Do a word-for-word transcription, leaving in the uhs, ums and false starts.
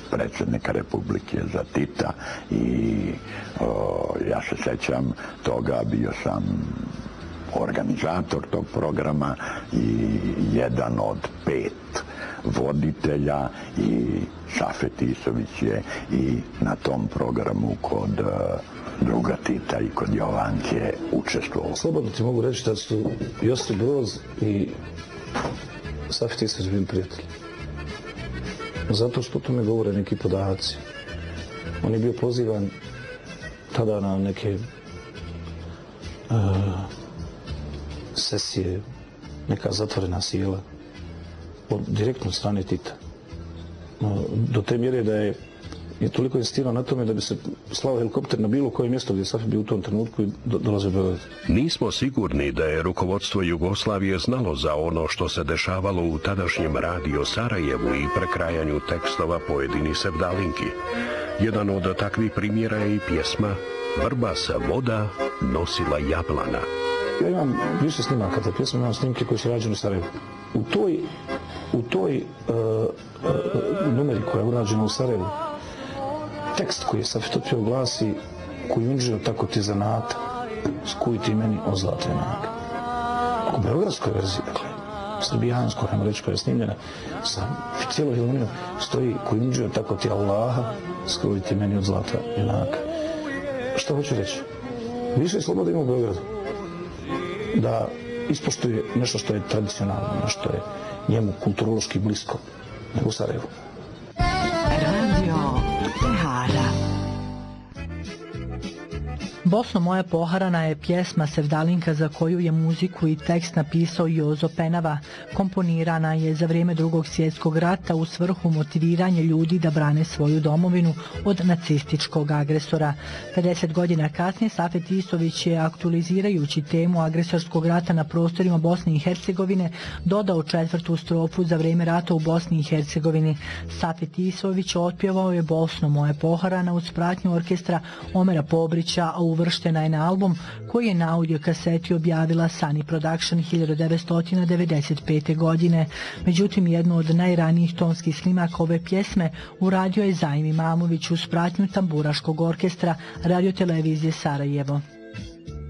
predsjednika Republike za Tita i o, ja se sećam toga, bio sam organizator tog programa i jedan od pet voditelja i Safet Isović je i na tom programu kod uh, druga Tita i kod Jovanke učestvovao. Slobodno ti mogu reći da su Josip Broz i Safet Isović bili prijatelji. Zato što o tome govore neki podaci. On je bio pozivan tada na neke uh, sesije, neka zatvorena sjela od direktno strane Tita. Do te mjere da je, je toliko insistirao na tome da bi se slao helikopter na bilo koje mjesto gdje je Safet bio u tom trenutku i do, dolazio do Beograda. Nismo sigurni da je rukovodstvo Jugoslavije znalo za ono što se dešavalo u tadašnjem Radio Sarajevu i prekrajanju tekstova pojedinih sevdalinki. Jedan od takvih primjera je i pjesma Vrba sa voda nosila jablana. Ja imam više snimaka te pjesme, imam snimke koji su rađene u Sarajevu. U toj, u toj uh, uh, numeri koja je urađena u Sarajevu, tekst koji je Safet otpio glasi Kujundžio tako ti zanata, skuj ti meni o zlate nage. U beogradskoj verziji, dakle, srbijanskoj, ajmo reći, koja je snimljena sa cijelom filmonijom, stoji Kujundžio tako ti Allaha, skuj ti meni od zlata junaka. Što hoću reći? Više slobode ima u Beogradu da ispoštuje nešto što je tradicionalno, nešto je njemu kulturološki blisko, nego u Sarajevu. Radio Tehara. Bosno moja poharana je pjesma sevdalinka za koju je muziku i tekst napisao Jozo Penava. Komponirana je za vrijeme Drugog svjetskog rata u svrhu motiviranja ljudi da brane svoju domovinu od nacističkog agresora. pedeset godina kasnije Safet Isović je, aktualizirajući temu agresorskog rata na prostorima Bosne i Hercegovine, dodao četvrtu strofu za vrijeme rata u Bosni i Hercegovini. Safet Isović otpjevao je Bosno moja poharana uz pratnju orkestra Omera Pobrića, a uvrštena je na album koji je na audio kaseti objavila Sunny Production hiljadu devetsto devedeset pete. godine. Međutim, jednu od najranijih tonskih snimaka ove pjesme uradio je Zajim Imamović uz pratnju tamburaškog orkestra Radio Televizije Sarajevo.